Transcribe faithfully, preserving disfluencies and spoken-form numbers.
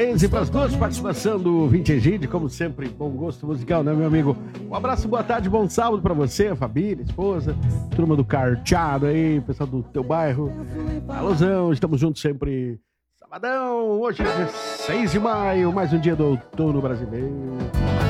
treze para as duas, participação do Vinte Egide, como sempre, bom gosto musical, né, meu amigo? Um abraço, boa tarde, bom sábado para você, família, esposa, turma do Carteado aí, pessoal do teu bairro. Alôzão, estamos juntos sempre. Sabadão, hoje é seis de maio, mais um dia do outono brasileiro.